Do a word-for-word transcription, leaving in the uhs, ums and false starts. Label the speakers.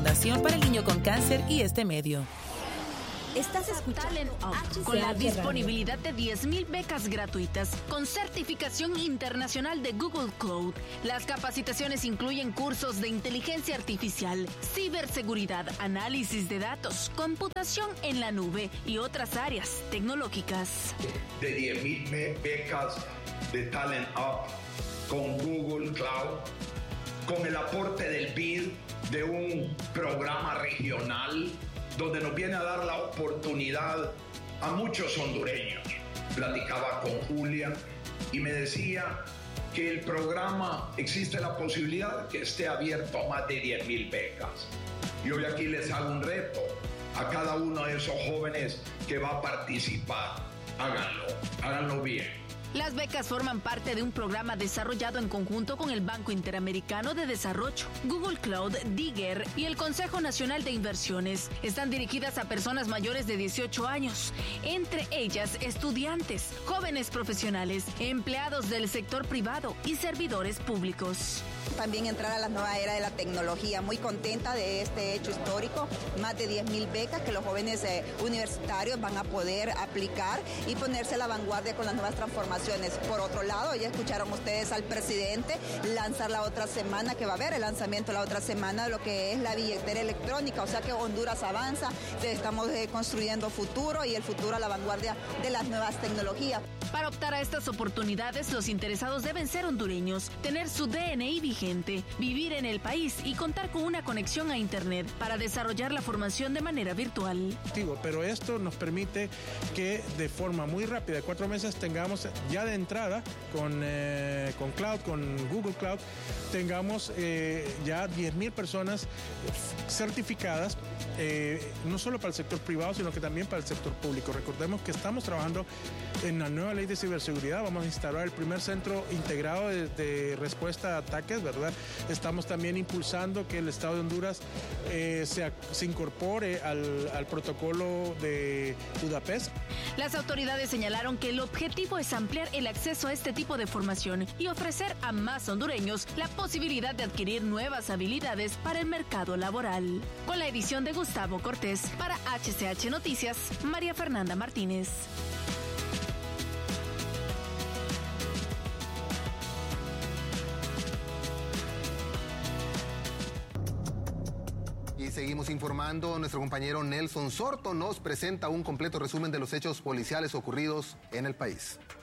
Speaker 1: Fundación para el Niño con Cáncer y este medio.
Speaker 2: Estás escuchando
Speaker 3: Talent Up, con la disponibilidad de diez mil becas gratuitas con certificación internacional de Google Cloud. Las capacitaciones incluyen cursos de inteligencia artificial, ciberseguridad, análisis de datos, computación en la nube y otras áreas tecnológicas.
Speaker 4: De diez mil becas de Talent Up con Google Cloud, con el aporte del B I D de un programa regional donde nos viene a dar la oportunidad a muchos hondureños. Platicaba con Julia y me decía que el programa existe la posibilidad que esté abierto a más de diez mil becas. Y hoy aquí les hago un reto a cada uno de esos jóvenes que va a participar. Háganlo, háganlo bien.
Speaker 3: Las becas forman parte de un programa desarrollado en conjunto con el Banco Interamericano de Desarrollo, Google Cloud, Digger y el Consejo Nacional de Inversiones. Están dirigidas a personas mayores de dieciocho años, entre ellas estudiantes, jóvenes profesionales, empleados del sector privado y servidores públicos.
Speaker 5: También entrar a la nueva era de la tecnología. Muy contenta de este hecho histórico. Más de diez mil becas que los jóvenes eh, universitarios van a poder aplicar y ponerse a la vanguardia con las nuevas transformaciones. Por otro lado, ya escucharon ustedes al presidente lanzar la otra semana, que va a haber el lanzamiento la otra semana de lo que es la billetera electrónica. O sea que Honduras avanza, estamos eh, construyendo futuro y el futuro a la vanguardia de las nuevas tecnologías.
Speaker 3: Para optar a estas oportunidades, los interesados deben ser hondureños, tener su D N I vigente, vivir en el país y contar con una conexión a Internet para desarrollar la formación de manera virtual.
Speaker 6: Pero esto nos permite que de forma muy rápida, de cuatro meses, tengamos ya de entrada con, eh, con Cloud, con Google Cloud, tengamos eh, ya diez mil personas certificadas, eh, no solo para el sector privado, sino que también para el sector público. Recordemos que estamos trabajando en la nueva ley de ciberseguridad. Vamos a instalar el primer centro integrado de, de respuesta a ataques, ¿verdad? Estamos también impulsando que el Estado de Honduras eh, se, se incorpore al, al protocolo de Budapest.
Speaker 3: Las autoridades señalaron que el objetivo es ampliar el acceso a este tipo de formación y ofrecer a más hondureños la posibilidad de adquirir nuevas habilidades para el mercado laboral. Con la edición de Gustavo Cortés, para H C H Noticias, María Fernanda Martínez.
Speaker 7: Y seguimos informando. Nuestro compañero Nelson Sorto nos presenta un completo resumen de los hechos policiales ocurridos en el país.